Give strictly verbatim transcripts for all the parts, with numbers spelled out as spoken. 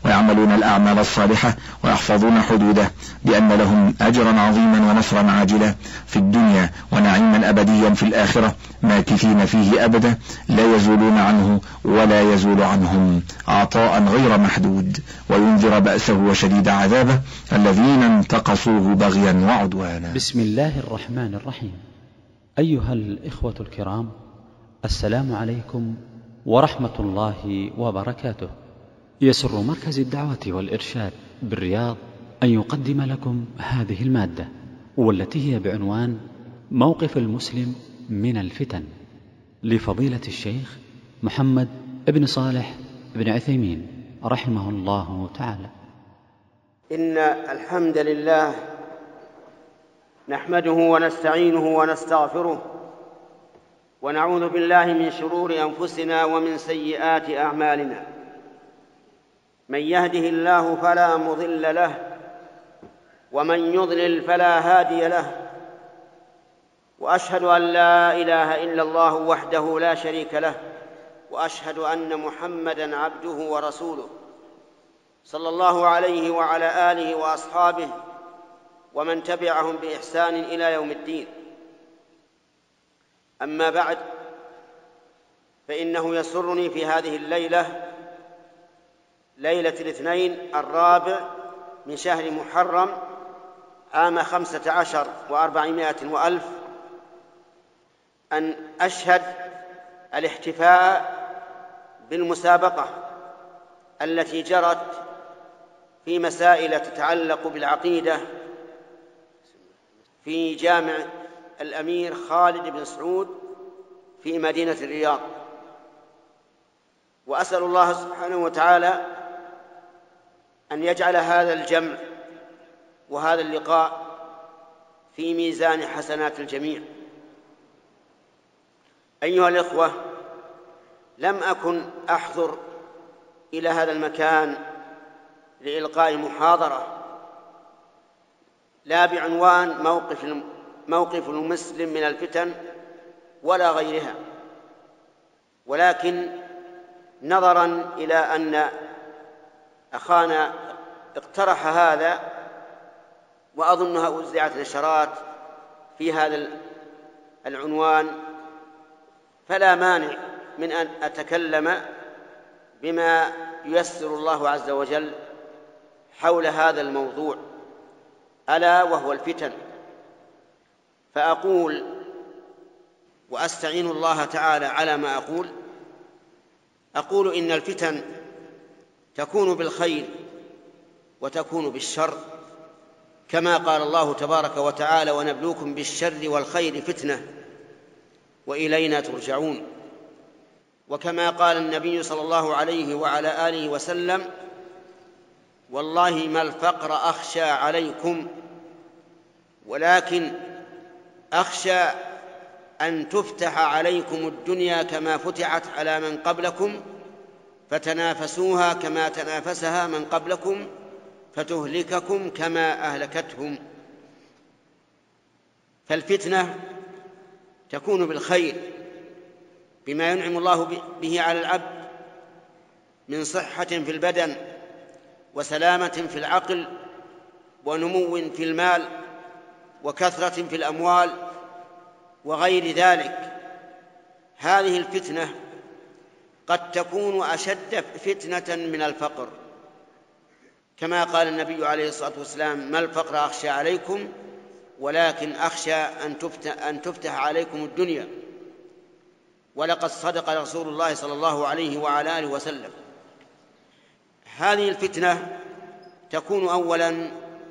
ويعملون الأعمال الصالحة ويحفظون حدوده، بأن لهم أجرا عظيما ونصرا عاجلا في الدنيا ونعيما أبديا في الآخرة ماكثين فيه أبدا لا يزولون عنه ولا يزول عنهم عطاء غير محدود، وينذر بأسه وشديد عذابه الذين انتقصوه بغيا وعدوانا. بسم الله الرحمن الرحيم. أيها الإخوة الكرام، السلام عليكم ورحمة الله وبركاته. يسر مركز الدعوة والإرشاد بالرياض أن يقدم لكم هذه المادة، والتي هي بعنوان موقف المسلم من الفتن، لفضيلة الشيخ محمد ابن صالح بن عثيمين رحمه الله تعالى. إن الحمد لله نحمده ونستعينه ونستغفره، ونعوذ بالله من شرور أنفسنا ومن سيئات أعمالنا. من يهده الله فلا مضل له، ومن يضلل فلا هادي له، وأشهد أن لا إله إلا الله وحده لا شريك له، وأشهد أن محمدًا عبده ورسوله صلى الله عليه وعلى آله وأصحابه ومن تبعهم بإحسان إلى يوم الدين. أما بعد، فإنه يسرني في هذه الليلة، ليلة الاثنين الرابع من شهر محرم عام خمسة عشر وأربعمائة وألف، أن أشهد الاحتفاء بالمسابقة التي جرت في مسائل تتعلق بالعقيدة في جامع الأمير خالد بن سعود في مدينة الرياض. وأسأل الله سبحانه وتعالى أن يجعل هذا الجمع وهذا اللقاء في ميزان حسنات الجميع. أيها الإخوة، لم أكن أحضر إلى هذا المكان لإلقاء محاضرة لا بعنوان موقف موقف المسلم من الفتن ولا غيرها، ولكن نظرا إلى أن أخانا اقترح هذا، وأظنها وزعت نشرات في هذا العنوان، فلا مانع من أن أتكلم بما ييسر الله عز وجل حول هذا الموضوع، ألا وهو الفتن. فأقول وأستعين الله تعالى على ما أقول أقول إن الفتن تكون بالخير وتكون بالشر، كما قال الله تبارك وتعالى: ونبلوكم بالشر والخير فتنة وإلينا ترجعون. وكما قال النبي صلى الله عليه وعلى آله وسلم: والله ما الفقر أخشى عليكم، ولكن أخشى أن تفتح عليكم الدنيا كما فتحت على من قبلكم فتنافسوها كما تنافسها من قبلكم فتهلككم كما أهلكتهم. فالفتنة تكون بالخير بما ينعم الله به على العبد من صحة في البدن وسلامة في العقل ونمو في المال وكثرة في الأموال وغير ذلك. هذه الفتنة قد تكون أشد فتنة من الفقر، كما قال النبي عليه الصلاة والسلام: ما الفقر أخشى عليكم ولكن أخشى أن تفتح, أن تفتح عليكم الدنيا. ولقد صدق رسول الله صلى الله عليه وعلى آله وسلم. هذه الفتنة تكون أولا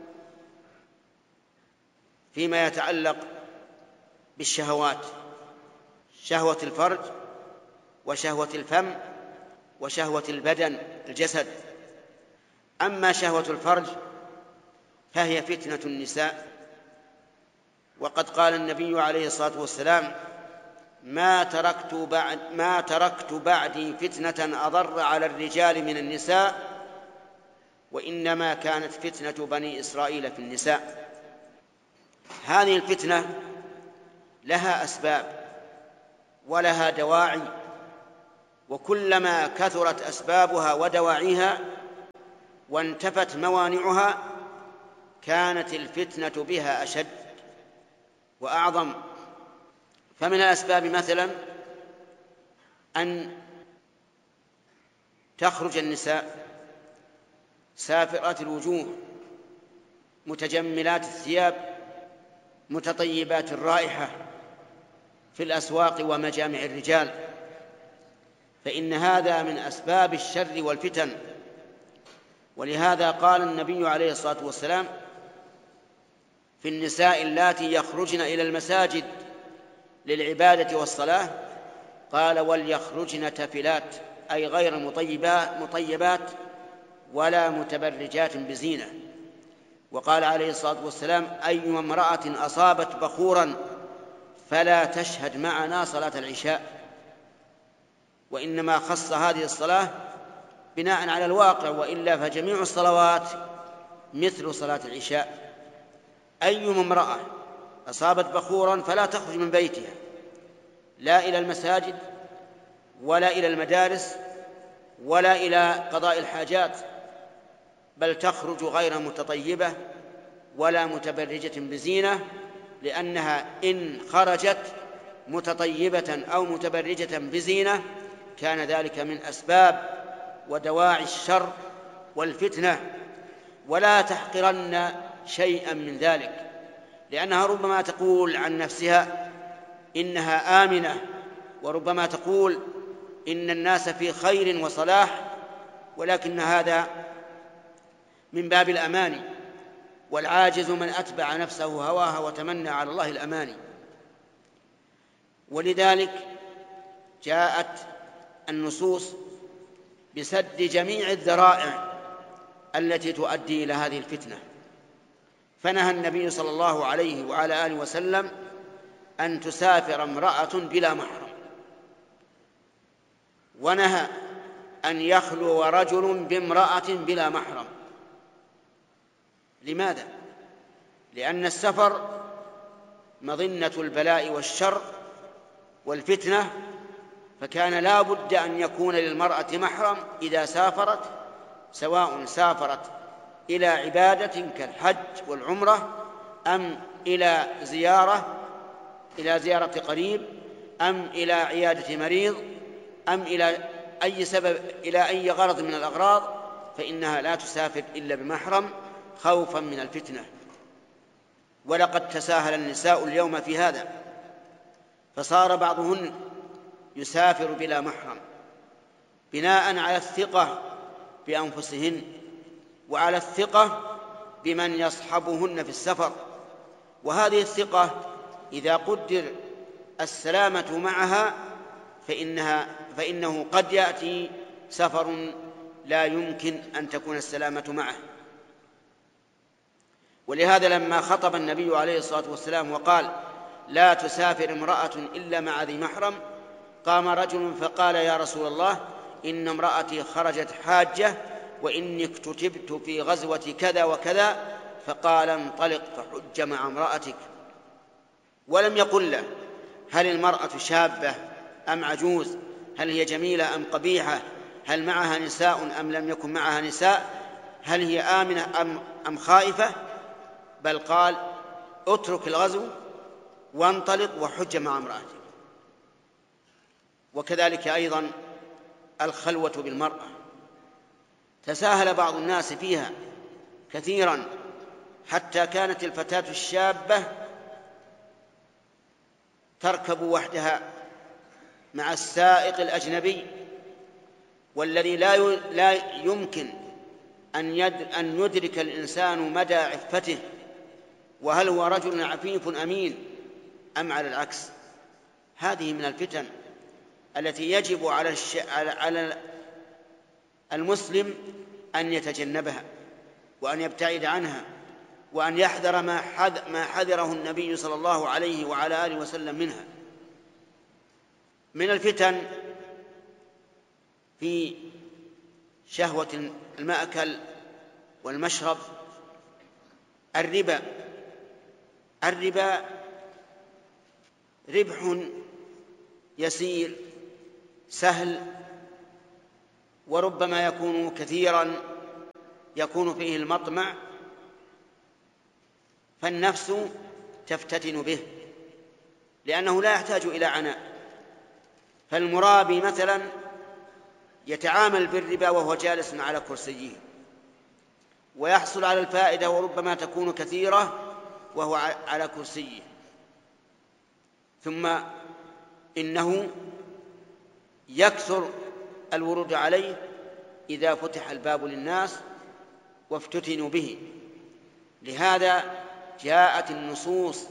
فيما يتعلق بالشهوات، شهوة الفرج وشهوة الفم وشهوة البدن الجسد. أما شهوة الفرج فهي فتنة النساء، وقد قال النبي عليه الصلاة والسلام: ما تركت بعد ما تركت بعدي فتنة أضر على الرجال من النساء، وإنما كانت فتنة بني إسرائيل في النساء. هذه الفتنة لها أسباب ولها دواعي، وكلما كثرت أسبابها ودواعيها وانتفت موانعها كانت الفتنة بها أشد وأعظم. فمن الأسباب مثلا أن تخرج النساء سافرات الوجوه متجملات الثياب متطيبات الرائحة في الأسواق ومجامع الرجال، فإن هذا من أسباب الشر والفتن. ولهذا قال النبي عليه الصلاة والسلام في النساء اللاتي يخرجن إلى المساجد للعبادة والصلاة، قال وليخرجن تفلات، أي غير مطيبات ولا متبرجات بزينة. وقال عليه الصلاة والسلام أي امرأة أصابت بخورا فلا تشهد معنا صلاة العشاء. وإنما خص هذه الصلاة بناء على الواقع، وإلا فجميع الصلوات مثل صلاة العشاء. أي امرأة أصابت بخورا فلا تخرج من بيتها لا إلى المساجد ولا إلى المدارس ولا إلى قضاء الحاجات، بل تخرج غير متطيبة ولا متبرجة بزينة، لأنها إن خرجت متطيبة أو متبرجة بزينة كان ذلك من أسباب ودواعي الشر والفتنة. ولا تحقرن شيئا من ذلك، لأنها ربما تقول عن نفسها إنها آمنة، وربما تقول إن الناس في خير وصلاح، ولكن هذا من باب الأماني، والعاجز من أتبع نفسه هواها وتمنى على الله الأماني. ولذلك جاءت النصوص بسد جميع الذرائع التي تؤدي إلى هذه الفتنة، فنهى النبي صلى الله عليه وعلى آله وسلم أن تسافر امرأة بلا محرم، ونهى أن يخلو رجل بامرأة بلا محرم. لماذا؟ لأن السفر مظنة البلاء والشر والفتنة، فكان لا بد أن يكون للمرأة محرم إذا سافرت، سواء سافرت إلى عبادة كالحج والعمرة أم إلى زيارة إلى زيارة قريب أم إلى عيادة مريض أم إلى أي سبب إلى أي غرض من الأغراض، فإنها لا تسافر إلا بمحرم خوفا من الفتنة. ولقد تساهل النساء اليوم في هذا، فصار بعضهن يسافر بلا محرم بناء على الثقة بأنفسهن وعلى الثقة بمن يصحبهن في السفر. وهذه الثقة إذا قدر السلامة معها فإنها فإنه قد يأتي سفر لا يمكن أن تكون السلامة معه. ولهذا لما خطب النبي عليه الصلاة والسلام وقال لا تسافر امرأة إلا مع ذي محرم، قام رجل فقال يا رسول الله إن امرأتي خرجت حاجة وإني اكتتبت في غزوة كذا وكذا، فقال انطلق فحج مع امرأتك. ولم يقل له هل المرأة شابة أم عجوز، هل هي جميلة أم قبيحة، هل معها نساء أم لم يكن معها نساء، هل هي آمنة أم, أم خائفة، بل قال اترك الغزو وانطلق وحج مع امرأتك. وكذلك أيضا الخلوة بالمرأة، تساهل بعض الناس فيها كثيرا، حتى كانت الفتاة الشابة تركب وحدها مع السائق الأجنبي، والذي لا يمكن أن يدرك الإنسان مدى عفته، وهل هو رجل عفيف أمين أم على العكس. هذه من الفتن التي يجب على, الش... على المسلم أن يتجنبها وأن يبتعد عنها وأن يحذر ما, حذ... ما حذره النبي صلى الله عليه وعلى آله وسلم منها. من الفتن في شهوة المأكل والمشرب الربا. الربا ربح يسير سهل، وربما يكون كثيرا يكون فيه المطمع فالنفس تفتتن به، لأنه لا يحتاج إلى عناء. فالمرابي مثلا يتعامل بالربا وهو جالس على كرسيه، ويحصل على الفائدة وربما تكون كثيرة وهو على كرسيه. ثم إنه يكثر الورود عليه إذا فتح الباب للناس وافتتنوا به. لهذا جاءت النصوص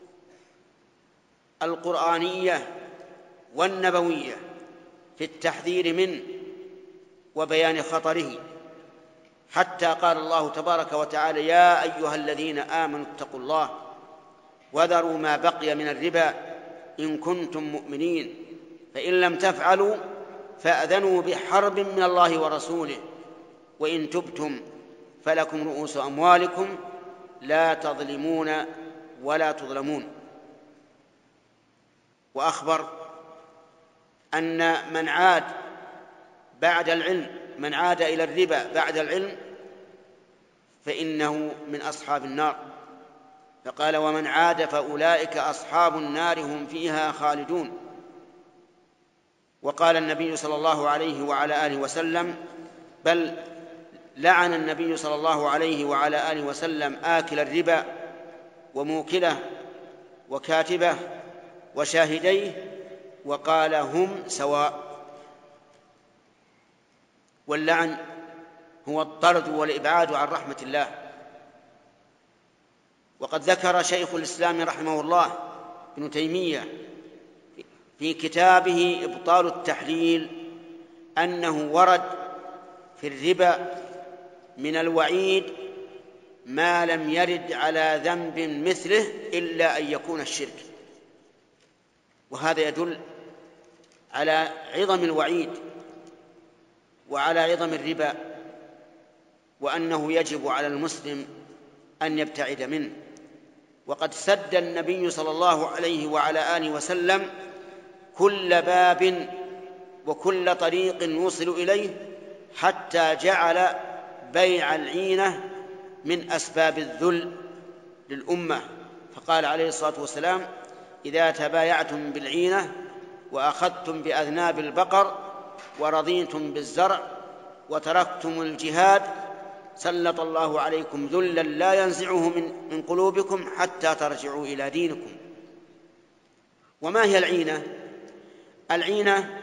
القرآنية والنبوية في التحذير منه وبيان خطره، حتى قال الله تبارك وتعالى: يا أيها الذين آمنوا اتقوا الله وذروا ما بقي من الربا إن كنتم مؤمنين فإن لم تفعلوا فأذنوا بحرب من الله ورسوله وإن تبتم فلكم رؤوس أموالكم لا تظلمون ولا تظلمون. وأخبر أن من عاد بعد العلم من عاد إلى الربا بعد العلم فإنه من أصحاب النار، فقال: ومن عاد فأولئك أصحاب النار هم فيها خالدون. وقال النبي صلى الله عليه وعلى آله وسلم: بل لعن النبي صلى الله عليه وعلى آله وسلم آكل الربا وموكله وكاتبه وشاهديه، وقال: هم سواء. واللعن هو الطرد والإبعاد عن رحمة الله. وقد ذكر شيخ الإسلام رحمه الله ابن تيمية في كتابه إبطال التحليل أنه ورد في الربا من الوعيد ما لم يرد على ذنب مثله إلا أن يكون الشرك. وهذا يدل على عظم الوعيد وعلى عظم الربا، وأنه يجب على المسلم أن يبتعد منه. وقد سد النبي صلى الله عليه وعلى آله وسلم كل باب وكل طريق يوصل إليه، حتى جعل بيع العينة من أسباب الذل للأمة، فقال عليه الصلاة والسلام: إذا تبايعتم بالعينة وأخذتم بأذناب البقر ورضيتم بالزرع وتركتم الجهاد سلط الله عليكم ذلا لا ينزعه من, من قلوبكم حتى ترجعوا إلى دينكم. وما هي العينة؟ العينة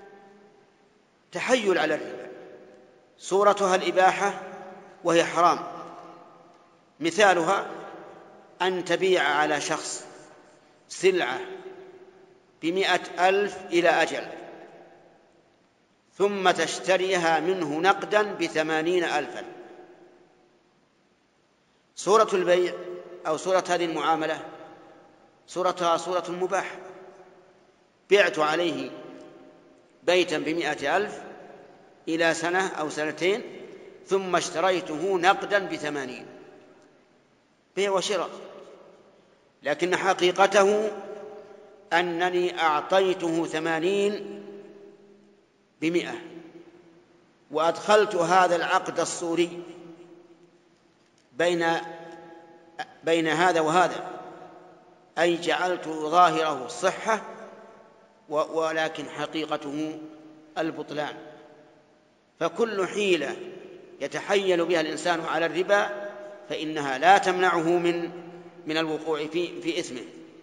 تحيل على الربا، صورتها الإباحة وهي حرام. مثالها أن تبيع على شخص سلعة بمئة ألف إلى أجل، ثم تشتريها منه نقدا بثمانين ألفا. صورة البيع أو صورة هذه المعاملة صورتها صورة مباحة. بعت عليه بيتا بمئة ألف إلى سنة أو سنتين ثم اشتريته نقدا بثمانين، بيع وشراء. لكن حقيقته أنني أعطيته ثمانين بمئة، وأدخلت هذا العقد الصوري بين بين هذا وهذا، أي جعلت ظاهره الصحة ولكن حقيقته البطلان. فكل حيلة يتحيل بها الإنسان على الربا فإنها لا تمنعه من من الوقوع في في إثمه.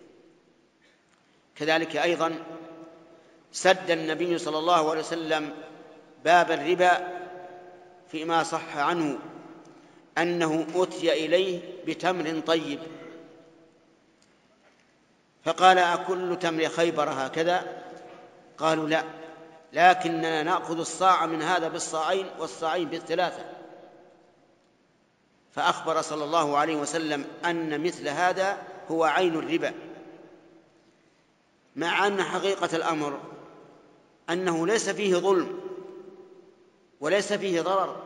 كذلك أيضا سد النبي صلى الله عليه وسلم باب الربا فيما صح عنه أنه أتي إليه بتمر طيب فقال: أكل تمر خيبر هكذا؟ قالوا: لا، لكننا نأخذ الصاع من هذا بالصاعين والصاعين بالثلاثة. فأخبر صلى الله عليه وسلم أن مثل هذا هو عين الربا، مع أن حقيقة الأمر أنه ليس فيه ظلم وليس فيه ضرر.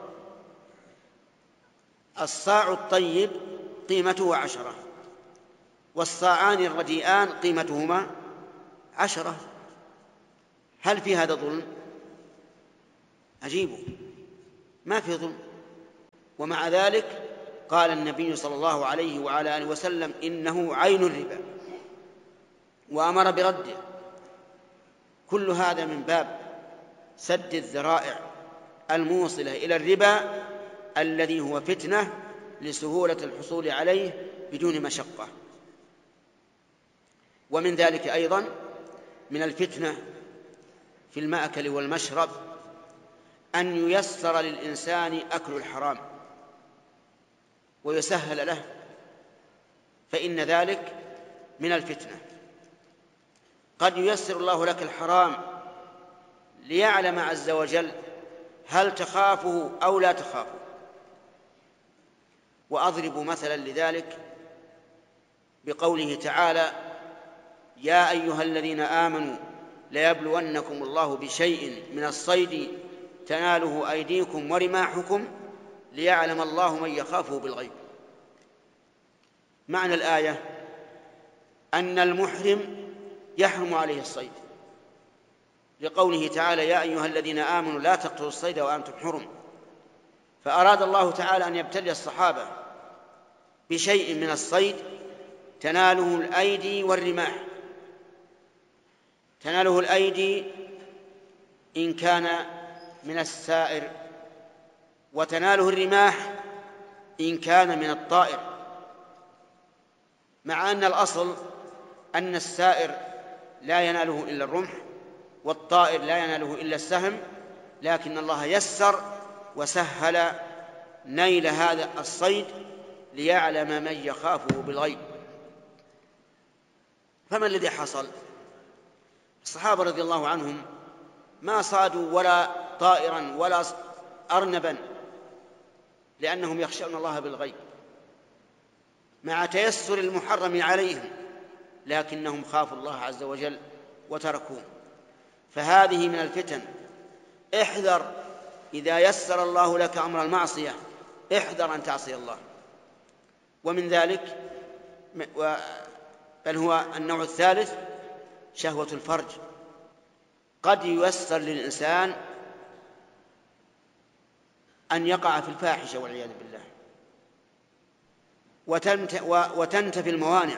الصاع الطيب قيمته عشرة، والصاعان الرديئان قيمتهما عشرة. هل في هذا ظلم؟ عجيب، ما في ظلم. ومع ذلك قال النبي صلى الله عليه وعلى آله وسلم إنه عين الربا وأمر برده. كل هذا من باب سد الذرائع الموصلة إلى الربا الذي هو فتنة لسهولة الحصول عليه بدون مشقة. ومن ذلك أيضا من الفتنة في المأكل والمشرب أن ييسر للإنسان أكل الحرام ويسهل له، فإن ذلك من الفتنة. قد ييسر الله لك الحرام ليعلم عز وجل هل تخافه أو لا تخافه. وأضرب مثلا لذلك بقوله تعالى: يا أيها الذين آمنوا ليبلونكم الله بشيء من الصيد تناله أيديكم ورماحكم ليعلم الله من يخافه بالغيب. معنى الآية أن المحرم يحرم عليه الصيد، لقوله تعالى: يا أيها الذين آمنوا لا تقتلوا الصيد وأنتم حرم. فأراد الله تعالى أن يبتلي الصحابة بشيء من الصيد تناله الأيدي والرماح. تناله الأيدي إن كان من السائر، وتناله الرماح إن كان من الطائر، مع أن الأصل أن السائر لا يناله إلا الرمح والطائر لا يناله إلا السهم، لكن الله يسر وسهل نيل هذا الصيد ليعلم من يخافه بالغيب. فما الذي حصل؟ الصحابة رضي الله عنهم ما صادوا ولا طائرا ولا أرنبا لأنهم يخشون الله بالغيب مع تيسر المحرم عليهم، لكنهم خافوا الله عز وجل وتركوه. فهذه من الفتن. احذر إذا يسر الله لك أمر المعصية، احذر أن تعصي الله. ومن ذلك بل هو النوع الثالث شهوة الفرج. قد ييسر للإنسان أن يقع في الفاحشة والعياذ بالله، وتنتفي الموانع.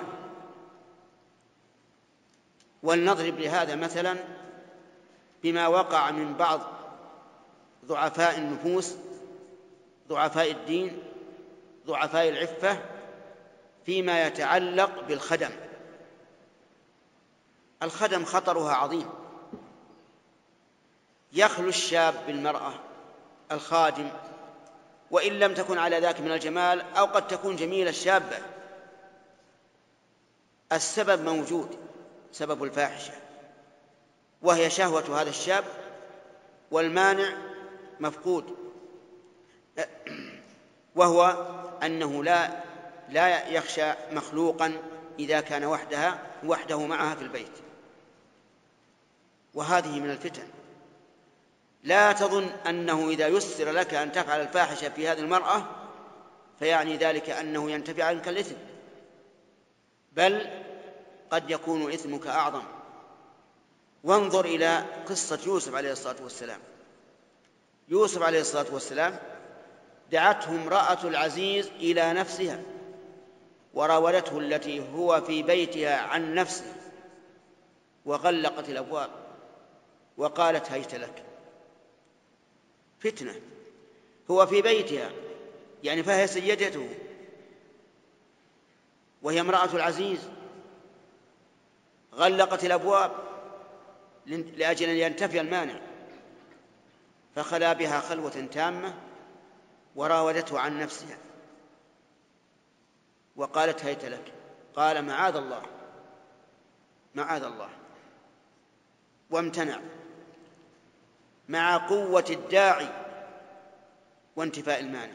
ولنضرب لهذا مثلا بما وقع من بعض ضعفاء النفوس، ضعفاء الدين، ضعفاء العفة، فيما يتعلق بالخدم. الخدم خطرها عظيم. يخلو الشاب بالمرأة الخادم، وإن لم تكن على ذاك من الجمال، أو قد تكون جميلة الشابة، السبب موجود، سبب الفاحشة، وهي شهوة هذا الشاب، والمانع مفقود، وهو أنه لا لا يخشى مخلوقا إذا كان وحدها وحده معها في البيت. وهذه من الفتن. لا تظن أنه إذا يسر لك أن تفعل الفاحشة في هذه المرأة فيعني ذلك أنه ينتفع عنك الإثم، بل قد يكون إثمك أعظم. وانظر إلى قصة يوسف عليه الصلاة والسلام. يوسف عليه الصلاة والسلام دعته امرأة العزيز إلى نفسها وراودته التي هو في بيتها عن نفسه، وغلقت الأبواب وقالت هيت لك. فتنة. هو في بيتها يعني فهي سيدته وهي امرأة العزيز، غلقت الأبواب لأجل أن ينتفي المانع، فخلا بها خلوة تامة وراودته عن نفسها وقالت هيت لك. قال معاذ الله معاذ الله وامتنع، مع قوة الداعي وانتفاء المانع.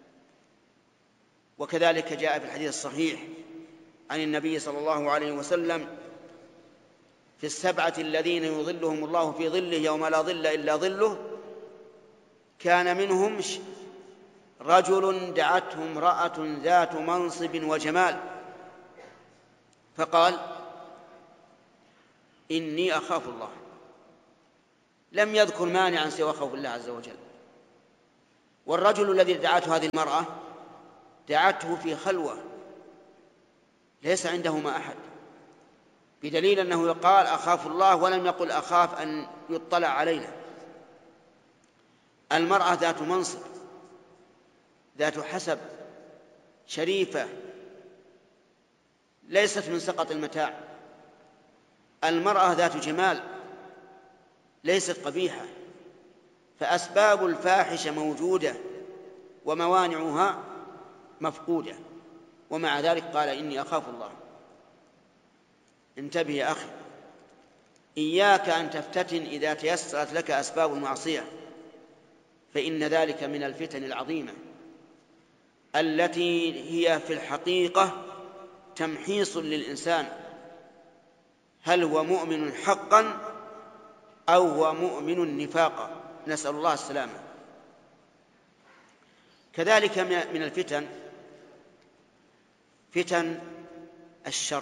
وكذلك جاء في الحديث الصحيح عن النبي صلى الله عليه وسلم في السبعة الذين يظلهم الله في ظله يوم لا ظل إلا ظله، كان منهم رجل دعته امرأة ذات منصب وجمال فقال إني أخاف الله. لم يذكر مانعا سوى خوف الله عز وجل، والرجل الذي دعته هذه المرأة دعته في خلوة ليس عندهما أحد، بدليل أنه قال أخاف الله ولم يقل أخاف أن يطلع علينا. المرأة ذات منصب، ذات حسب، شريفة، ليست من سقط المتاع. المرأة ذات جمال، ليست قبيحة. فأسباب الفاحشة موجودة وموانعها مفقودة، ومع ذلك قال إني أخاف الله. انتبه يا أخي، إياك أن تفتتن إذا تيسرت لك أسباب المعصية، فإن ذلك من الفتن العظيمة التي هي في الحقيقة تمحيص للإنسان، هل هو مؤمن حقا أو هو مؤمن نفاقا، نسأل الله السلامة. كذلك من الفتن فتن الشر.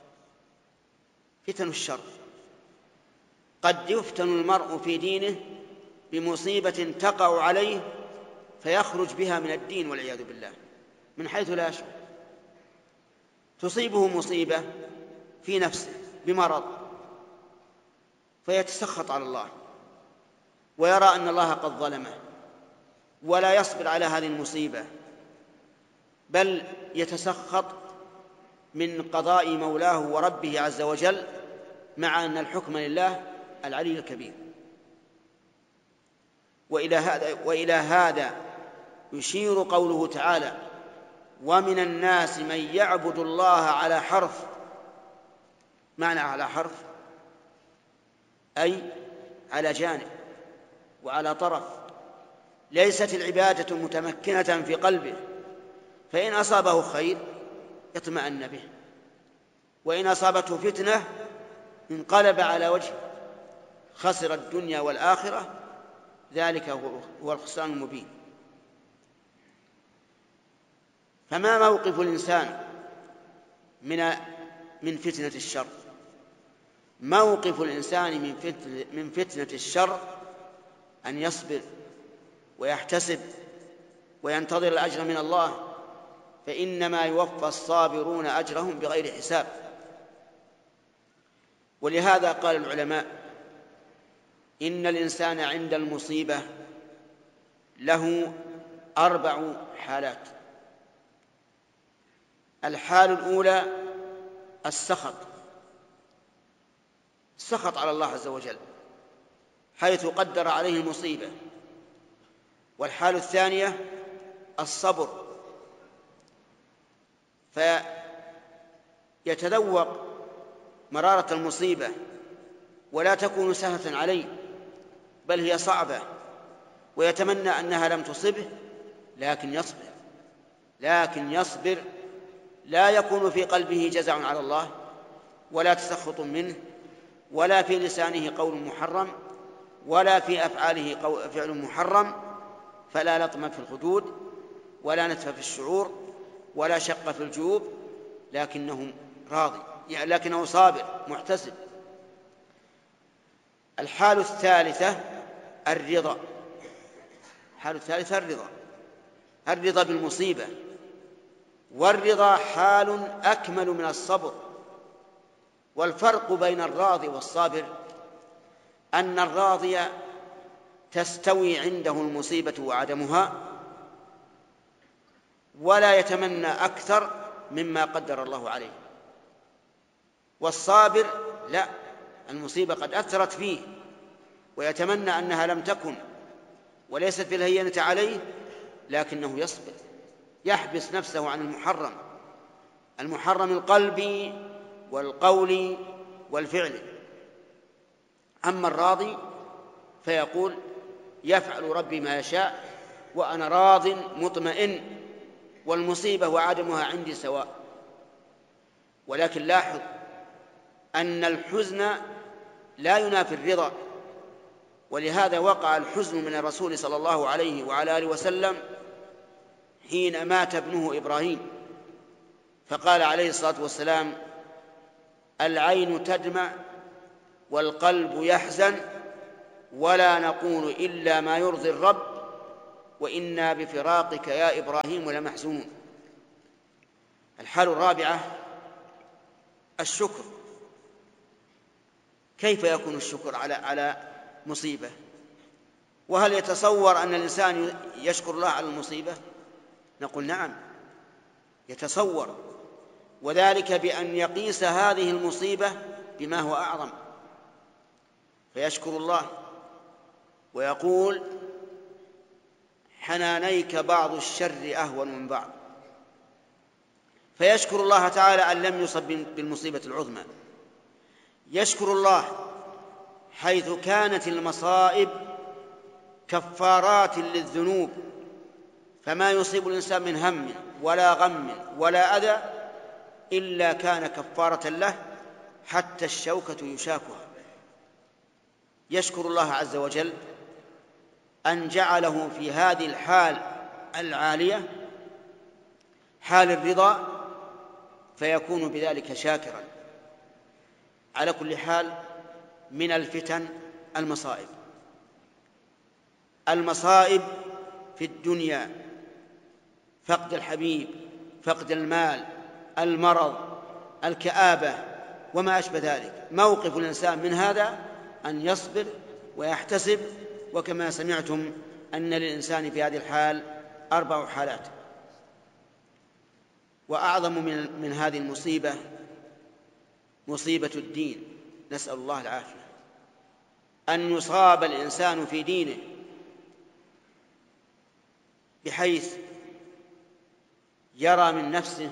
فتن الشر قد يفتن المرء في دينه بمصيبة تقع عليه فيخرج بها من الدين والعياذ بالله من حيث لا يشعر. تصيبه مصيبة في نفسه بمرض فيتسخط على الله ويرى أن الله قد ظلمه ولا يصبر على هذه المصيبة، بل يتسخط من قضاء مولاه وربه عز وجل، مع أن الحكم لله العلي الكبير. وإلى هذا, وإلى هذا يشير قوله تعالى: ومن الناس من يعبد الله على حرف. معنى على حرف أي على جانب وعلى طرف، ليست العبادة متمكنة في قلبه، فإن أصابه خير اطمأن به، وإن أصابته فتنة انقلب على وجهه خسر الدنيا والآخرة، ذلك هو الخسران المبين. فما موقف الإنسان من من فتنة الشر؟ موقف الإنسان من فتنة, من فتنة الشر أن يصبر ويحتسب وينتظر الأجر من الله، فإنما يوفى الصابرون أجرهم بغير حساب. ولهذا قال العلماء: إن الإنسان عند المصيبة له أربع حالات. الحال الأولى السخط، السخط على الله عز وجل حيث قدر عليه المصيبة. والحال الثانية الصبر، فيتذوق مرارة المصيبة ولا تكون سهلة عليه، بل هي صعبة، ويتمنى أنها لم تصبه، لكن يصبر لكن يصبر لا يكون في قلبه جزع على الله ولا تسخط منه، ولا في لسانه قول محرم، ولا في أفعاله فعل محرم، فلا لطم في الخدود ولا نتف في الشعور ولا شق في الجيوب، لكنه راضي، يعني لكنه صابر محتسب. الحال الثالثة الرضا. الحال الثالثة الرضا الرضا بالمصيبة، والرضا حال أكمل من الصبر. والفرق بين الراضي والصابر أن الراضي تستوي عنده المصيبة وعدمها ولا يتمنى أكثر مما قدر الله عليه، والصابر لا، المصيبة قد أثرت فيه ويتمنى أنها لم تكن وليست في الهينة عليه، لكنه يصبر، يحبس نفسه عن المحرم، المحرم القلبي والقول والفعل. أما الراضي فيقول: يفعل ربي ما يشاء وأنا راض مطمئن، والمصيبة وعدمها عندي سواء. ولكن لاحظ أن الحزن لا ينافي الرضا، ولهذا وقع الحزن من الرسول صلى الله عليه وعلى آله وسلم حين مات ابنه إبراهيم، فقال عليه الصلاة والسلام: العين تدمع والقلب يحزن ولا نقول إلا ما يرضي الرب وإنا بفراقك يا إبراهيم لمحزونون. الحال الرابعة الشكر. كيف يكون الشكر على على مصيبة؟ وهل يتصور أن الإنسان يشكر الله على المصيبة؟ نقول نعم يتصور، وذلك بأن يقيس هذه المصيبة بما هو أعظم، فيشكر الله ويقول حنانيك بعض الشر أهون من بعض، فيشكر الله تعالى أن لم يصب بالمصيبة العظمى. يشكر الله حيث كانت المصائب كفارات للذنوب، فما يصيب الإنسان من هم ولا غم ولا أذى إلا كان كفارة له حتى الشوكة يشاكها. يشكر الله عز وجل أن جعله في هذه الحال العالية حال الرضا، فيكون بذلك شاكرا. على كل حال، من الفتن المصائب. المصائب في الدنيا فقد الحبيب، فقد المال، المرض، الكآبة وما أشبه ذلك. موقف الإنسان من هذا أن يصبر ويحتسب، وكما سمعتم أن للإنسان في هذه الحال أربع حالات. وأعظم من, من هذه المصيبة مصيبة الدين، نسأل الله العافية، أن يصاب الإنسان في دينه بحيث يرى من نفسه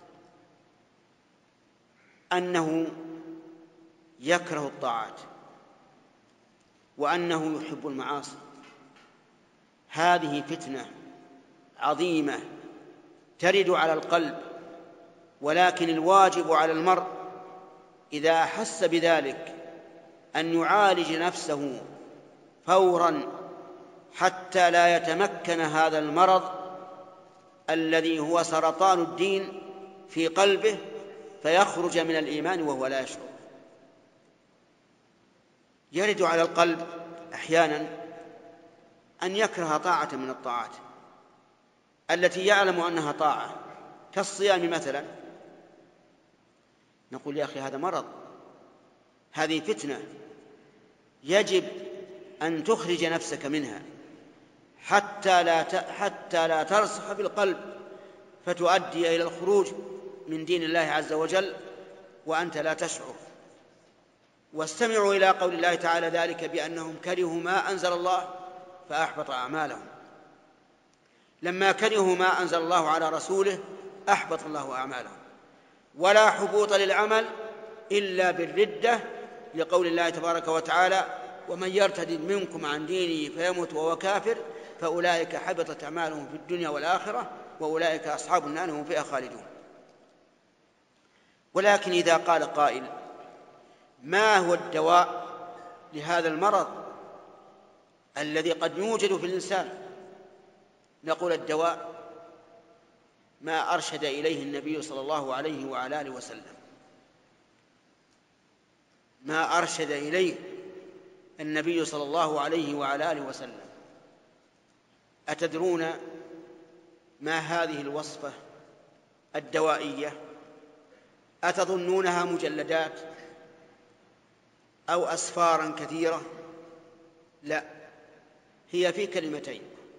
أنه يكره الطاعات وأنه يحب المعاصي. هذه فتنة عظيمة ترد على القلب، ولكن الواجب على المرء إذا أحس بذلك أن يعالج نفسه فوراً حتى لا يتمكن هذا المرض الذي هو سرطان الدين في قلبه فيخرج من الإيمان وهو لا يشعر. يرد على القلب أحياناً أن يكره طاعة من الطاعات التي يعلم أنها طاعة، كالصيام مثلا. نقول يا أخي هذا مرض، هذه فتنة، يجب أن تخرج نفسك منها حتى لا حتى لا ترسخ بالقلب فتؤدي إلى الخروج من دين الله عز وجل وأنت لا تشعر. واستمعوا إلى قول الله تعالى ذلك بأنهم كرهوا ما أنزل الله فأحبط أعمالهم. لما كرهوا ما أنزل الله على رسوله أحبط الله أعمالهم. ولا حبوط للعمل إلا بالردة، لقول الله تبارك وتعالى ومن يرتد منكم عن دينه فيمت وهو كافر فأولئك حبطت أعمالهم في الدنيا والآخرة وأولئك أصحاب النار هم فيها خالدون. ولكن إذا قال قائل ما هو الدواء لهذا المرض الذي قد يوجد في الإنسان؟ نقول الدواء ما أرشد إليه النبي صلى الله عليه وعلى آله وسلم، ما أرشد إليه النبي صلى الله عليه وعلى آله وسلم. أتدرون ما هذه الوصفة الدوائية؟ أتظنونها مجلدات أو أسفارا كثيرة؟ لا، هي في كلمتين،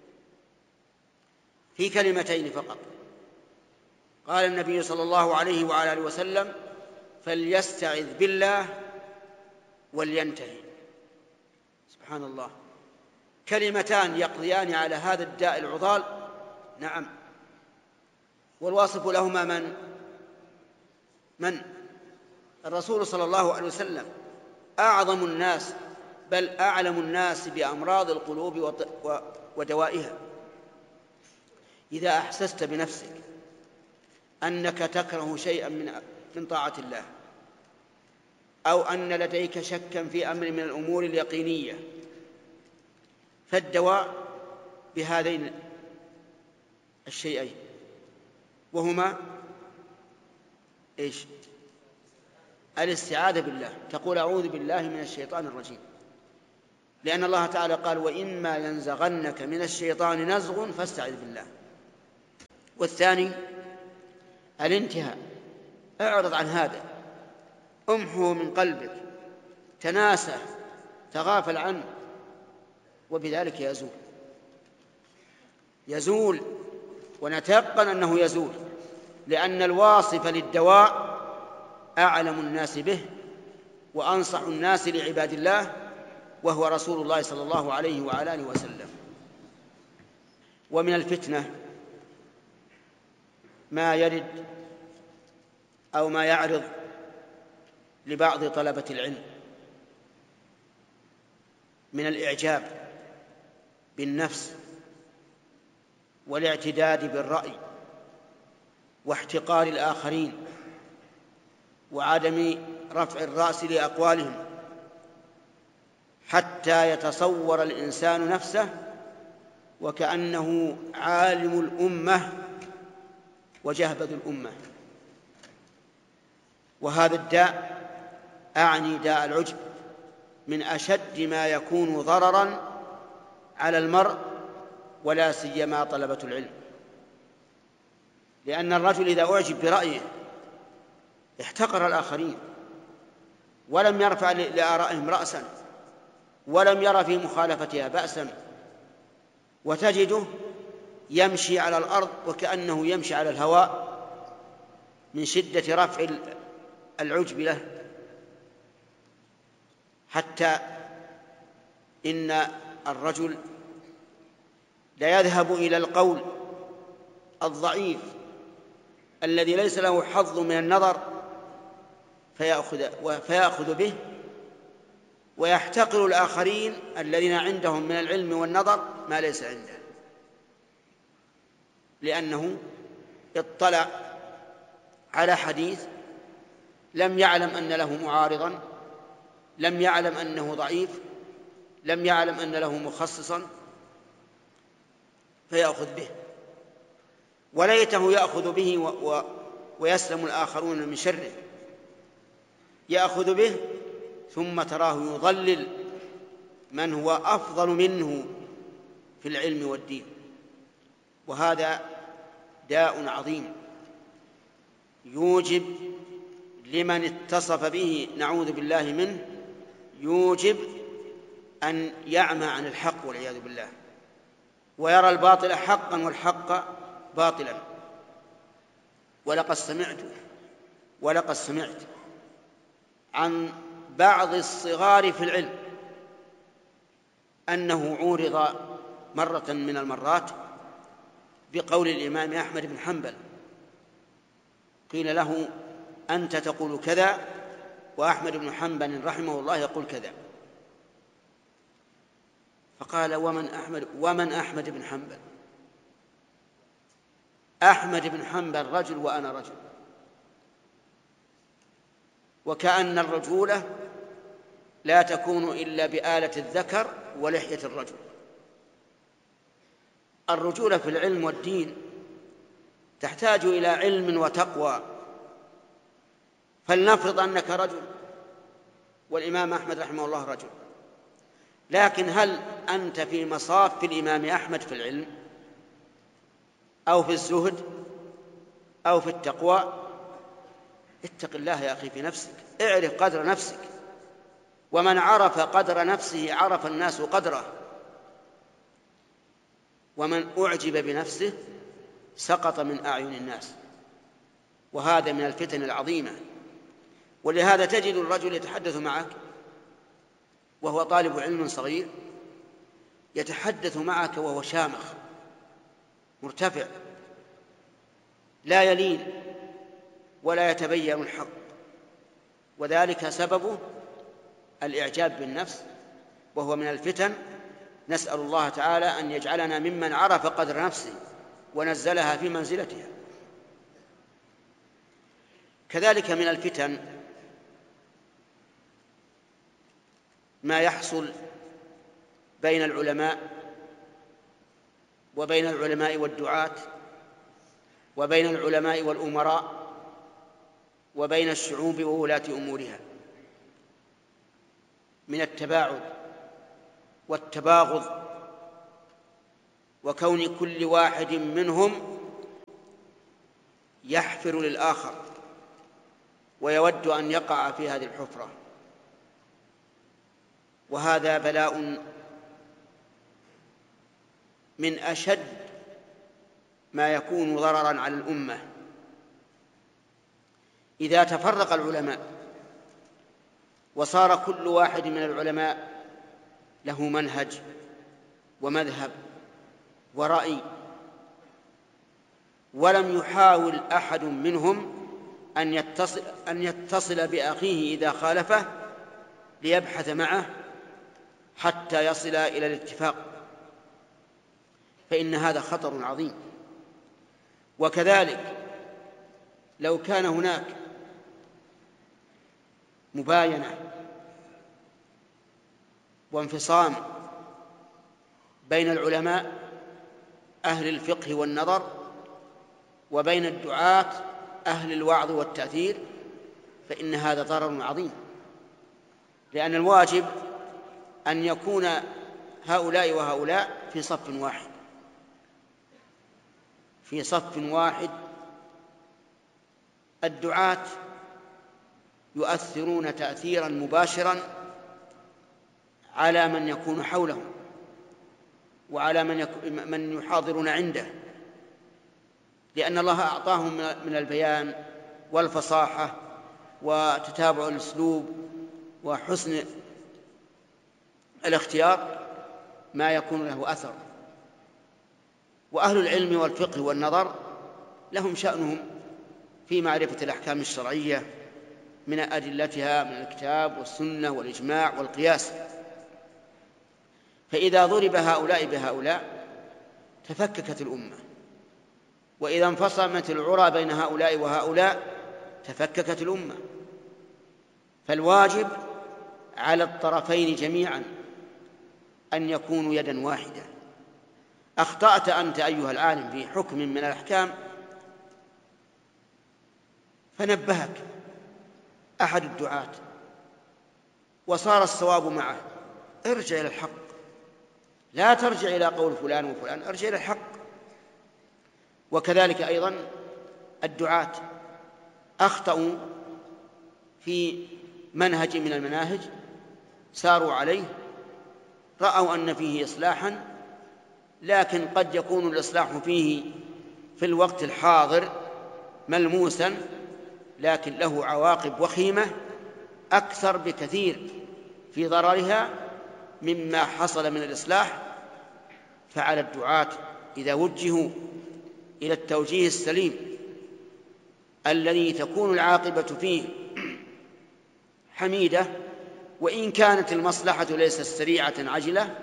في كلمتين فقط. قال النبي صلى الله عليه وعلى آله وسلم فليستعذ بالله ولينتهي. سبحان الله، كلمتان يقضيان على هذا الداء العضال. نعم، والواصف لهما من؟ من؟ الرسول صلى الله عليه وسلم، أعظم الناس بل أعلم الناس بأمراض القلوب ودوائها. إذا أحسست بنفسك أنك تكره شيئا من من طاعة الله، أو أن لديك شكا في أمر من الأمور اليقينية، فالدواء بهذين الشيئين، وهما إيش؟ الاستعاذة بالله. تقول أعوذ بالله من الشيطان الرجيم. لأن الله تعالى قال: وإما ينزغنك من الشيطان نزغ فاستعذ بالله. والثاني الانتهاء، اعرض عن هذا، امحه من قلبك، تناسى، تغافل عنه، وبذلك يزول يزول ونتيقن أنه يزول، لأن الواصف للدواء أعلم الناس به وأنصح الناس لعباد الله، وهو رسول الله صلى الله عليه وعلى آله وسلم. ومن الفتنة ما يرد أو ما يعرض لبعض طلبة العلم من الإعجاب بالنفس والاعتداد بالرأي واحتقار الآخرين وعدم رفع الرأس لأقوالهم، حتى يتصور الإنسان نفسه وكأنه عالم الأمة وجهبذ الأمة. وهذا الداء، أعني داء العجب، من أشد ما يكون ضرراً على المرء، ولا سيما طلبة العلم، لأن الرجل إذا أعجب برأيه احتقر الآخرين ولم يرفع لآرائهم رأسا ولم يرى في مخالفتها بأسا، وتجده يمشي على الأرض وكأنه يمشي على الهواء من شدة رفع العجب له، حتى إن الرجل لا يذهب إلى القول الضعيف الذي ليس له حظ من النظر فيأخذ, فيأخذ به، ويحتقر الآخرين الذين عندهم من العلم والنظر ما ليس عنده، لأنه اطلع على حديث لم يعلم أن له معارضا، لم يعلم أنه ضعيف، لم يعلم أن له مخصصا، فيأخذ به، وليته يأخذ به و... و... ويسلم الآخرون من شره. يأخذ به ثم تراه يضلل من هو أفضل منه في العلم والدين، وهذا داء عظيم يوجب لمن اتصف به، نعوذ بالله منه، يوجب أن يعمى عن الحق والعياذ بالله، ويرى الباطل حقا والحق باطلا. ولقد سمعت ولقد سمعت عن بعض الصغار في العلم أنه عورض مرة من المرات بقول الإمام أحمد بن حنبل، قيل له: أنت تقول كذا وأحمد بن حنبل رحمه الله يقول كذا. فقال: ومن أحمد, ومن أحمد بن حنبل؟ أحمد بن حنبل رجل وأنا رجل، وكأن الرجولة لا تكون إلا بآلة الذكر ولحية الرجل. الرجولة في العلم والدين تحتاج إلى علم وتقوى. فلنفرض أنك رجل والإمام أحمد رحمه الله رجل، لكن هل أنت في مصاف الإمام أحمد في العلم أو في الزهد أو في التقوى؟ اتق الله يا أخي في نفسك، اعرف قدر نفسك، ومن عرف قدر نفسه عرف الناس قدره، ومن أعجب بنفسه سقط من أعين الناس. وهذا من الفتن العظيمة. ولهذا تجد الرجل يتحدث معك وهو طالب علم صغير، يتحدث معك وهو شامخ مرتفع لا يلين ولا يتبين الحق، وذلك سببه الإعجاب بالنفس، وهو من الفتن. نسأل الله تعالى أن يجعلنا ممن عرف قدر نفسه ونزلها في منزلتها. كذلك من الفتن ما يحصل بين العلماء وبين العلماء والدعاة وبين العلماء والأمراء وبين الشعوب وولاة أمورها من التباعد والتباغض، وكون كل واحد منهم يحفر للآخر ويود أن يقع في هذه الحفرة. وهذا بلاء من أشد ما يكون ضررا على الأمة. إذا تفرق العلماء وصار كل واحد من العلماء له منهج ومذهب ورأي، ولم يحاول أحد منهم أن يتصل, أن يتصل بأخيه إذا خالفه ليبحث معه حتى يصل إلى الاتفاق، فإن هذا خطر عظيم. وكذلك لو كان هناك مباينة وانفصام بين العلماء أهل الفقه والنظر وبين الدعاة أهل الوعظ والتأثير، فإن هذا ضرر عظيم، لأن الواجب أن يكون هؤلاء وهؤلاء في صف واحد في صف واحد. الدعاة يؤثرون تأثيرا مباشرا على من يكون حولهم وعلى من, من يحاضرون عنده، لأن الله أعطاهم من البيان والفصاحة وتتابع الأسلوب وحسن الاختيار ما يكون له أثر. وأهل العلم والفقه والنظر لهم شأنهم في معرفة الأحكام الشرعية من أدلتها من الكتاب والسنة والإجماع والقياس. فإذا ضرب هؤلاء بهؤلاء تفككت الأمة، وإذا انفصمت العرى بين هؤلاء وهؤلاء تفككت الأمة. فالواجب على الطرفين جميعا أن يكونوا يدا واحدة. أخطأت أنت أيها العالم في حكم من الأحكام فنبهك أحد الدعاة وصار الصواب معه، ارجع إلى الحق، لا ترجع إلى قول فلان وفلان، ارجع إلى الحق. وكذلك أيضا الدعاة أخطأوا في منهج من المناهج ساروا عليه، رأوا أن فيه إصلاحا، لكن قد يكون الإصلاح فيه في الوقت الحاضر ملموسا، لكن له عواقب وخيمة أكثر بكثير في ضررها مما حصل من الإصلاح. فعلى الدعاة إذا وجهوا إلى التوجيه السليم الذي تكون العاقبة فيه حميدة، وإن كانت المصلحة ليست سريعة عجلة،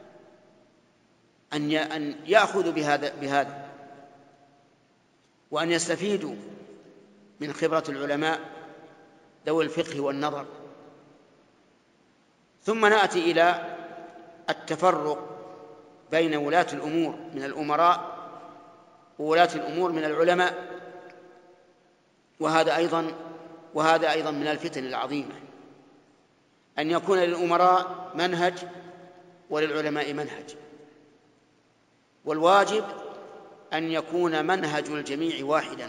أن يأخذوا بهذا, بهذا وأن يستفيدوا من خبرة العلماء ذوي الفقه والنظر. ثم نأتي إلى التفرق بين ولاة الأمور من الأمراء وولاة الأمور من العلماء، وهذا أيضا وهذا أيضا من الفتن العظيمة، أن يكون للأمراء منهج وللعلماء منهج. والواجب أن يكون منهج الجميع واحدا،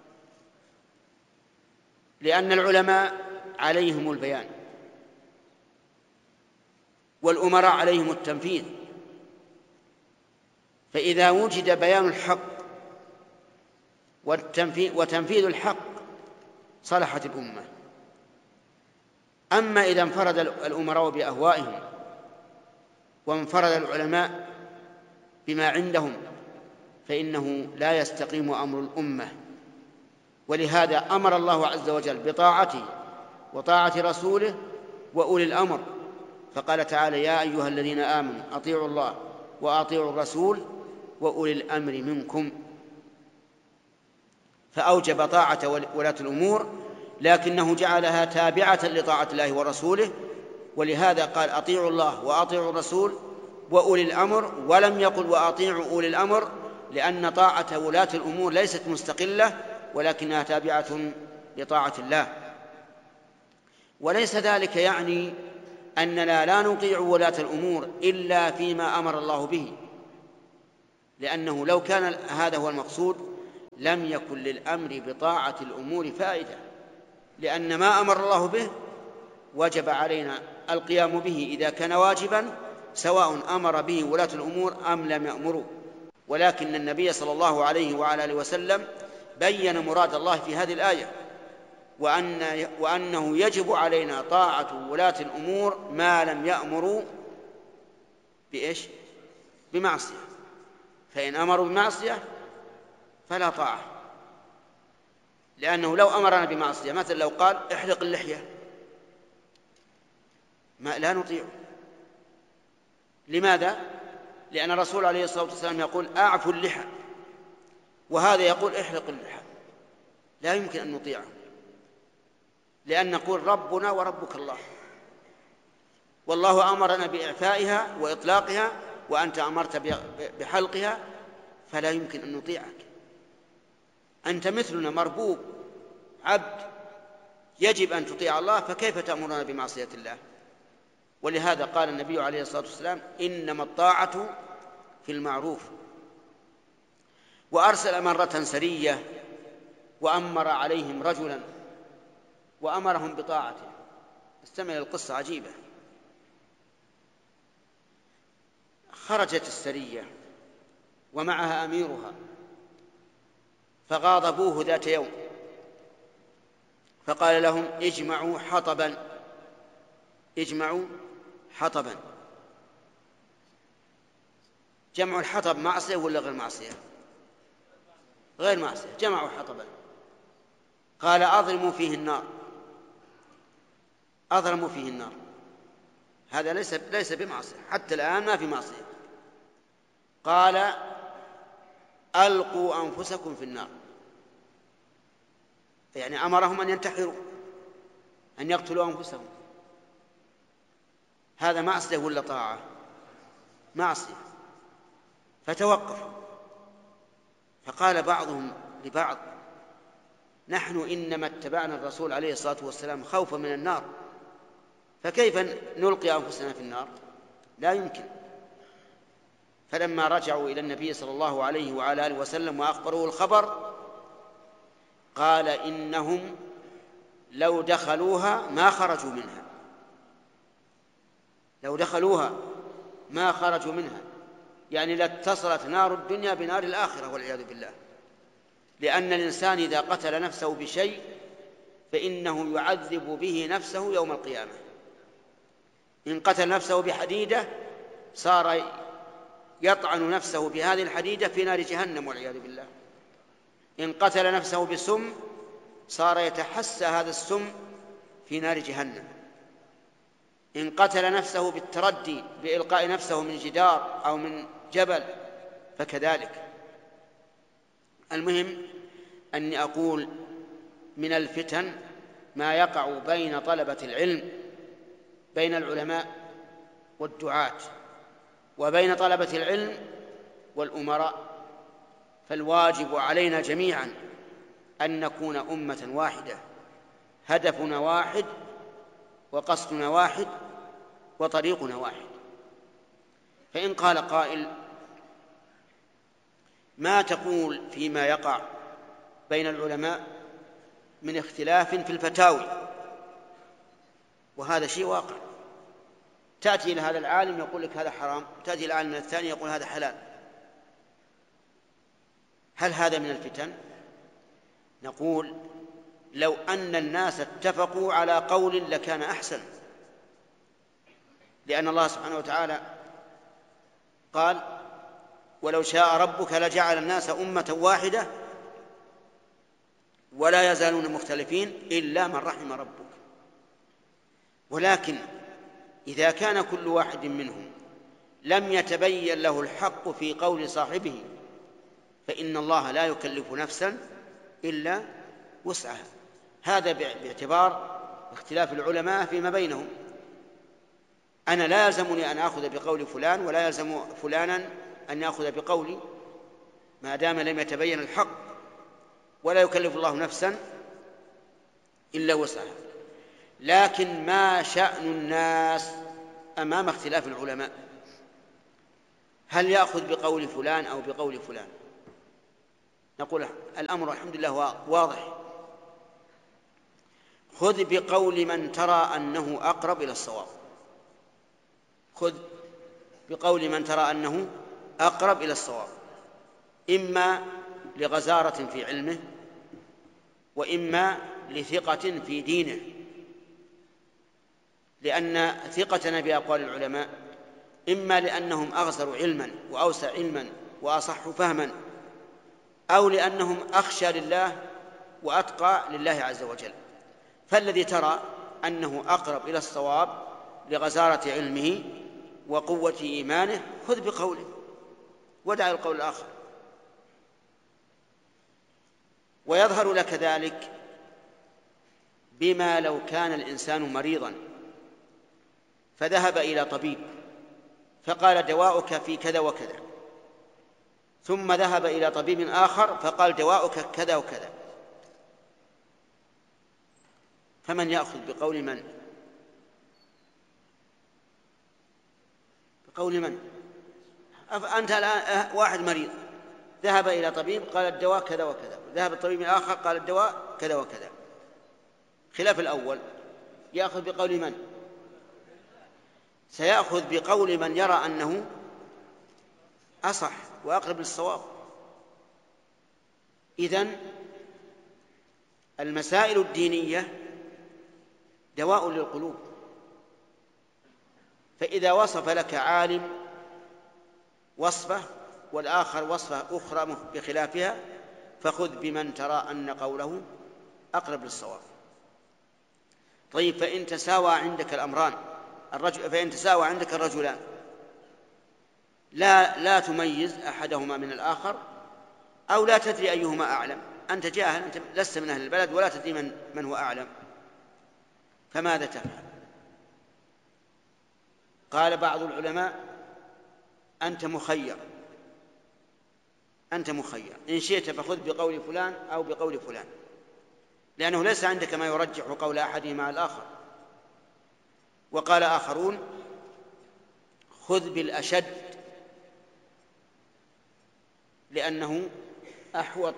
لأن العلماء عليهم البيان والأمراء عليهم التنفيذ. فإذا وجد بيان الحق وتنفيذ الحق صلحت الأمة. أما إذا انفرد الأمراء بأهوائهم وانفرد العلماء بما عندهم فإنه لا يستقيم أمر الأمة. ولهذا أمر الله عز وجل بطاعته وطاعة رسوله وأولي الأمر، فقال تعالى: يا أيها الذين آمنوا أطيعوا الله وأطيعوا الرسول وأولي الأمر منكم. فأوجب طاعة ولاة الأمور، لكنه جعلها تابعة لطاعة الله ورسوله، ولهذا قال: أطيعوا الله وأطيعوا الرسول وأولي الأمر، ولم يقل وأطيعوا أولي الأمر، لأن طاعة ولاة الأمور ليست مستقلة ولكنها تابعة لطاعة الله. وليس ذلك يعني أننا لا نطيع ولاة الأمور إلا فيما أمر الله به، لأنه لو كان هذا هو المقصود لم يكن للأمر بطاعة الأمور فائدة، لأن ما أمر الله به وجب علينا القيام به إذا كان واجبا، سواء أمر به ولاة الأمور أم لم يأمروا. ولكن النبي صلى الله عليه وعلى آله وسلم بين مراد الله في هذه الآية، وأن وأنه يجب علينا طاعة ولاة الأمور ما لم يأمروا بإيش؟ بمعصية. فإن أمروا بمعصية فلا طاعة، لأنه لو أمرنا بمعصية، مثل لو قال احلق اللحية، ما لا نطيعه. لماذا؟ لأن الرسول عليه الصلاة والسلام يقول أعفوا اللحى، وهذا يقول احلق اللحى، لا يمكن أن نطيعه، لأن نقول ربنا وربك الله، والله أمرنا بإعفائها وإطلاقها وأنت أمرت بحلقها، فلا يمكن أن نطيعك. أنت مثلنا مربوب عبد، يجب أن تطيع الله، فكيف تأمرنا بمعصية الله؟ ولهذا قال النبي عليه الصلاة والسلام إنما الطاعة في المعروف. وأرسل مرة سرية وأمر عليهم رجلا وأمرهم بطاعته. استمع القصة عجيبة. خرجت السرية ومعها أميرها، فغاضبوه ذات يوم، فقال لهم اجمعوا حطبا، اجمعوا حطبا. جمع الحطب معصية ولا غير معصية؟ غير معصية. جمعوا حطبا. قال أضرموا فيه النار، أضرموا فيه النار. هذا ليس ليس بمعصية، حتى الآن ما في معصية. قال ألقوا أنفسكم في النار، يعني أمرهم أن ينتحروا، أن يقتلوا أنفسهم. هذا معصية ولا طاعة؟ معصية. فتوقفوا، فقال بعضهم لبعض نحن إنما اتبعنا الرسول عليه الصلاة والسلام خوفا من النار، فكيف نلقي أنفسنا في النار؟ لا يمكن. فلما رجعوا إلى النبي صلى الله عليه وعلى آله وسلم وأخبروه الخبر، قال إنهم لو دخلوها ما خرجوا منها، لو دخلوها ما خرجوا منها، يعني لاتصلت نار الدنيا بنار الآخرة والعياذ بالله. لأن الإنسان إذا قتل نفسه بشيء فإنه يعذب به نفسه يوم القيامة. إن قتل نفسه بحديدة صار يطعن نفسه بهذه الحديدة في نار جهنم والعياذ بالله. إن قتل نفسه بسم صار يتحسى هذا السم في نار جهنم. إن قتل نفسه بالتردي بإلقاء نفسه من جدار أو من جبل فكذلك. المهم أني أقول من الفتن ما يقع بين طلبة العلم، بين العلماء والدعاة، وبين طلبة العلم والأمراء. فالواجب علينا جميعا أن نكون أمة واحدة، هدفنا واحد وقصدنا واحد وطريقنا واحد. فإن قال قائل ما تقول فيما يقع بين العلماء من اختلاف في الفتاوي؟ وهذا شيء واقع. تأتي إلى هذا العالم يقول لك هذا حرام، تأتي إلى العالم الثاني يقول هذا حلال. هل هذا من الفتن؟ نقول لو أن الناس اتفقوا على قول لكان أحسن، لأن الله سبحانه وتعالى قال ولو شاء ربك لجعل الناس أمة واحدة ولا يزالون مختلفين إلا من رحم ربك. ولكن إذا كان كل واحد منهم لم يتبين له الحق في قول صاحبه فإن الله لا يكلف نفسا إلا وسعها. هذا باعتبار اختلاف العلماء فيما بينهم. أنا لا يلزمني أن أخذ بقول فلان ولا يلزم فلانا أن يأخذ بقولي ما دام لم يتبين الحق، ولا يكلف الله نفسا إلا وسعها. لكن ما شأن الناس أمام اختلاف العلماء، هل يأخذ بقول فلان أو بقول فلان؟ نقول الأمر الحمد لله واضح، خذ بقول من ترى أنه أقرب إلى الصواب، خذ بقول من ترى أنه أقرب إلى الصواب، إما لغزارة في علمه وإما لثقة في دينه، لأن ثقتنا بأقوال العلماء إما لأنهم أغزر علما وأوسع علما وأصح فهما، أو لأنهم أخشى لله وأتقى لله عز وجل. فالذي ترى أنه أقرب إلى الصواب لغزارة علمه وقوة إيمانه خذ بقوله ودع القول الآخر. ويظهر لك ذلك بما لو كان الإنسان مريضا فذهب إلى طبيب فقال دواؤك في كذا وكذا، ثم ذهب إلى طبيب آخر فقال دواؤك كذا وكذا، فمن يأخذ بقول من؟ بقول من؟ أنت الآن واحد مريض ذهب إلى طبيب قال الدواء كذا وكذا، ذهب الطبيب الآخر قال الدواء كذا وكذا، خلاف الأول. يأخذ بقول من؟ سيأخذ بقول من يرى أنه أصح وأقرب للصواب. إذن المسائل الدينية دواء للقلوب، فإذا وصف لك عالم وصفه والآخر وصفه أخرى بخلافها فخذ بمن ترى أن قوله أقرب للصواب. طيب، فإن تساوى عندك الأمران الرجل فإن تساوى عندك الرجلان لا لا تميز أحدهما من الآخر، أو لا تدري أيهما أعلم، أنت جاهل، أنت لست من أهل البلد ولا تدري من, من هو أعلم، فماذا تفعل؟ قال بعض العلماء أنت مخير، أنت مخير إن شئت فخذ بقول فلان أو بقول فلان، لأنه ليس عندك ما يرجح قول أحدهما على الآخر. وقال آخرون خذ بالأشد لأنه أحوط،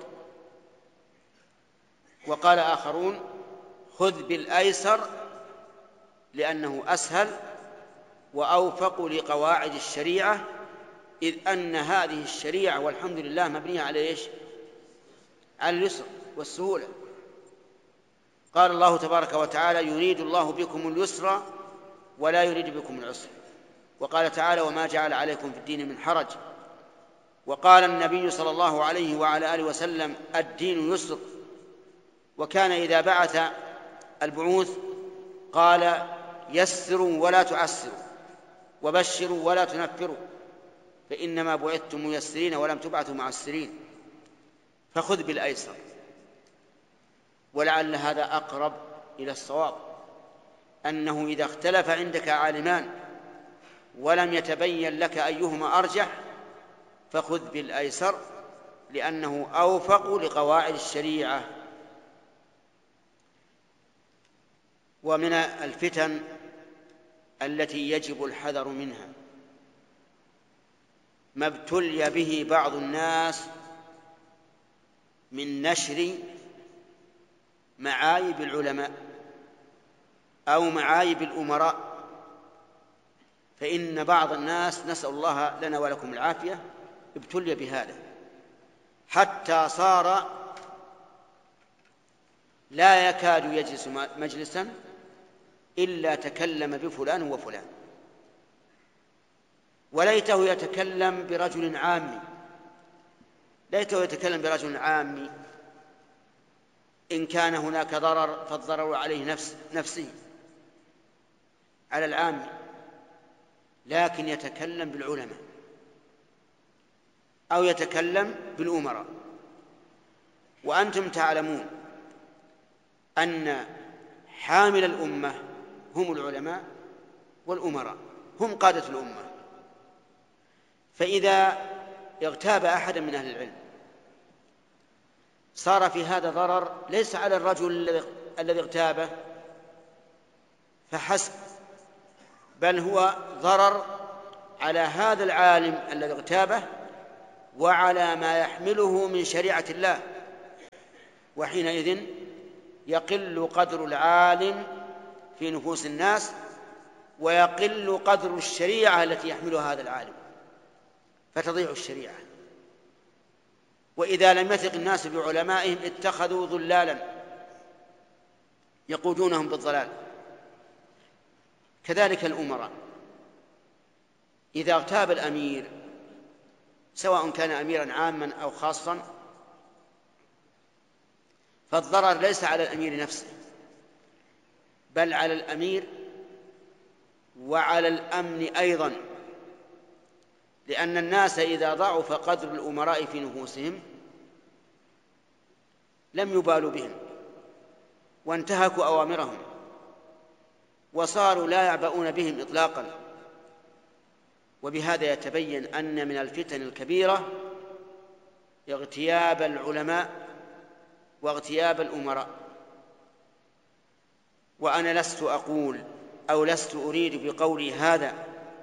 وقال آخرون خذ بالأيسر لأنه أسهل وأوفق لقواعد الشريعة، إذ أن هذه الشريعة والحمد لله مبنية على إيش؟ على اليسر والسهولة. قال الله تبارك وتعالى يريد الله بكم اليسر ولا يريد بكم العسر، وقال تعالى وما جعل عليكم في الدين من حرج، وقال النبي صلى الله عليه وعلى آله وسلم الدين يسر، وكان إذا بعث البعوث قال يسروا ولا تعسروا وبشروا ولا تنفروا فإنما بعثتم ميسرين ولم تبعثوا معسرين، فخذ بالأيسر، ولعل هذا أقرب إلى الصواب، أنه إذا اختلف عندك عالمان ولم يتبين لك أيهما أرجح فخذ بالأيسر لأنه أوفق لقواعد الشريعة. ومن الفتن التي يجب الحذر منها ما ابتلي به بعض الناس من نشر معايب العلماء أو معايب الأمراء، فإن بعض الناس نسأل الله لنا ولكم العافية ابتلي بهذا حتى صار لا يكاد يجلس مجلسا إلا تكلم بفلان وفلان، وليته يتكلم برجل عامي، ليته يتكلم برجل عامي إن كان هناك ضرر فالضرر عليه نفس نفسه على العام، لكن يتكلم بالعلماء أو يتكلم بالأمراء. وأنتم تعلمون أن حامل الأمة هم العلماء والأمراء، هم قادة الأمة، فإذا اغتاب أحد من أهل العلم صار في هذا ضرر ليس على الرجل الذي اغتابه فحسب، بل هو ضرر على هذا العالم الذي اغتابه وعلى ما يحمله من شريعة الله، وحينئذ يقل قدر العالم في نفوس الناس ويقل قدر الشريعة التي يحملها هذا العالم، فتضيع الشريعة. وإذا لم يثق الناس بعلمائهم اتخذوا ضلالا يقودونهم بالضلال. كذلك الأمراء إذا اغتاب الأمير سواء كان أميرا عاما أو خاصا فالضرر ليس على الأمير نفسه بل على الأمير وعلى الأمن أيضا، لأن الناس إذا ضعف قدر الأمراء في نفوسهم لم يبالوا بهم وانتهكوا أوامرهم وصاروا لا يعبؤون بهم إطلاقا. وبهذا يتبين أن من الفتن الكبيرة اغتياب العلماء واغتياب الأمراء. وأنا لست أقول أو لست أريد بقولي هذا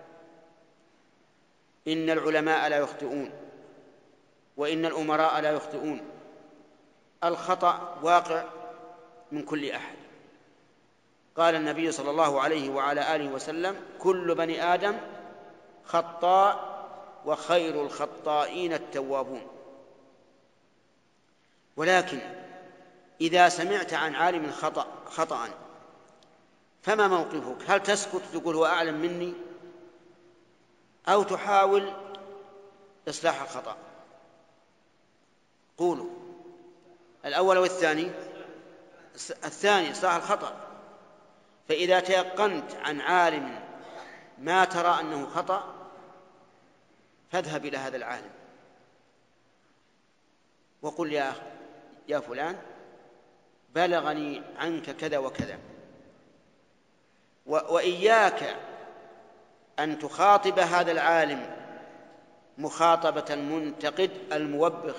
إن العلماء لا يخطئون وإن الأمراء لا يخطئون، الخطأ واقع من كل أحد. قال النبي صلى الله عليه وعلى آله وسلم: كل بني آدم خطاء وخير الخطائين التوابون. ولكن إذا سمعت عن عالم خطأ خطأ فما موقفك؟ هل تسكت تقول هو أعلم مني أو تحاول إصلاح الخطأ؟ قولوا الأول والثاني. الثاني إصلاح الخطأ. فإذا تيقنت عن عالم ما ترى أنه خطأ فاذهب إلى هذا العالم وقل: يا يا فلان بلغني عنك كذا وكذا. وإياك أن تخاطب هذا العالم مخاطبة المنتقد الموبخ،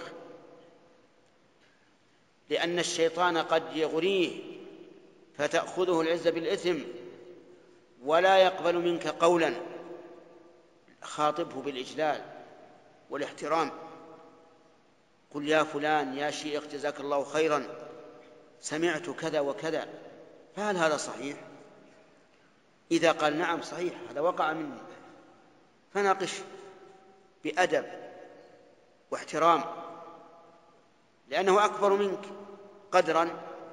لأن الشيطان قد يغريه فتأخذه العزة بالإثم ولا يقبل منك قولا. خاطبه بالإجلال والاحترام، قل: يا فلان يا شيخ جزاك الله خيرا سمعت كذا وكذا، فهل هذا صحيح؟ إذا قال نعم صحيح هذا وقع مني، فناقش بأدب واحترام لأنه أكبر منك قدرا.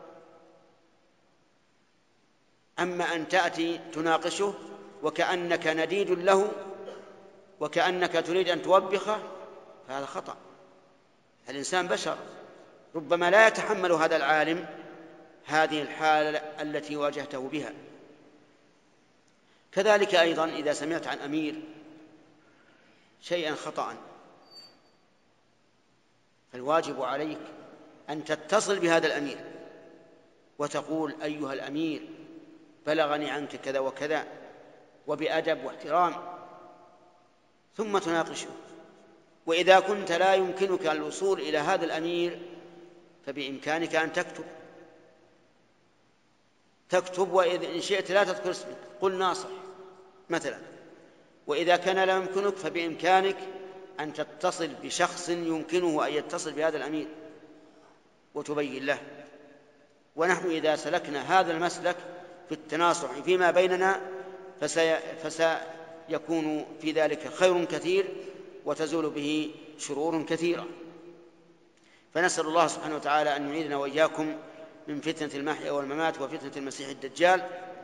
أما أن تأتي تناقشه وكأنك نديد له وكأنك تريد أن توبخه فهذا خطأ. الإنسان بشر ربما لا يتحمل هذا العالم هذه الحالة التي واجهته بها. كذلك أيضا إذا سمعت عن أمير شيئا خطأ فالواجب عليك أن تتصل بهذا الأمير وتقول: أيها الأمير بلغني عنك كذا وكذا، وبأدب واحترام، ثم تناقشه. وإذا كنت لا يمكنك الوصول إلى هذا الأمير فبإمكانك أن تكتب تكتب وإذا إن شئت لا تذكر اسمك، قل ناصح مثلا. وإذا كان لا يمكنك فبإمكانك أن تتصل بشخص يمكنه أن يتصل بهذا الأمير وتبين له. ونحن إذا سلكنا هذا المسلك في التناصح فيما بيننا فسي... فسيكون في ذلك خير كثير وتزول به شرور كثيرة. فنسأل الله سبحانه وتعالى أن يعيذنا وإياكم من فتنة المحيا والممات وفتنة المسيح الدجال.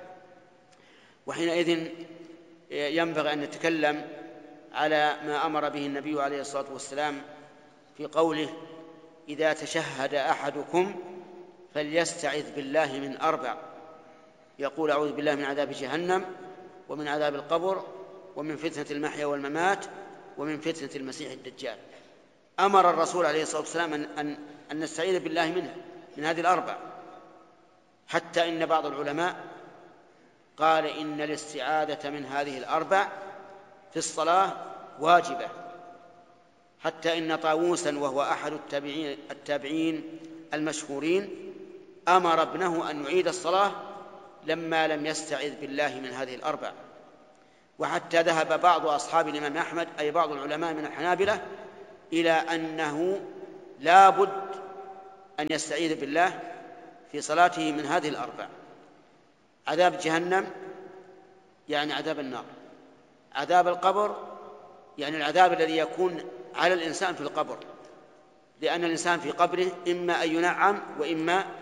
وحينئذ ينبغي أن نتكلم على ما أمر به النبي عليه الصلاة والسلام في قوله: إذا تشهد أحدكم فليستعذ بالله من أربع، يقول: أعوذ بالله من عذاب جهنم ومن عذاب القبر ومن فتنة المحيا والممات ومن فتنة المسيح الدجال. أمر الرسول عليه الصلاة والسلام أن, أن نستعيذ بالله منها من هذه الأربع، حتى إن بعض العلماء قال إن الاستعاذة من هذه الأربع في الصلاة واجبة، حتى إن طاووسا وهو أحد التابعين, التابعين المشهورين أمر ابنه أن يعيد الصلاة لما لم يستعذ بالله من هذه الأربع. وحتى ذهب بعض أصحاب الإمام أحمد أي بعض العلماء من الحنابلة إلى أنه لا بد أن يستعيذ بالله في صلاته من هذه الأربع: عذاب جهنم يعني عذاب النار، عذاب القبر يعني العذاب الذي يكون على الإنسان في القبر، لأن الإنسان في قبره إما أن ينعم وإما